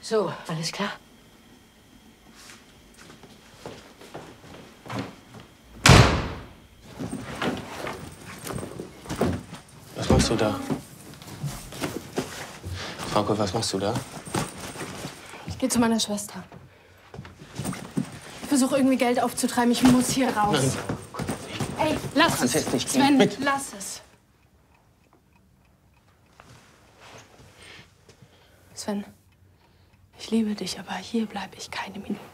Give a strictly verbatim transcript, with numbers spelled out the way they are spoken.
So, alles klar? Was machst du da? Frauke, was machst du da? Ich gehe zu meiner Schwester. Ich versuche irgendwie Geld aufzutreiben. Ich muss hier raus. Nein. Ey, lass Das es. ist nicht Sven, mit. lass es. Sven, ich liebe dich, aber hier bleibe ich keine Minute.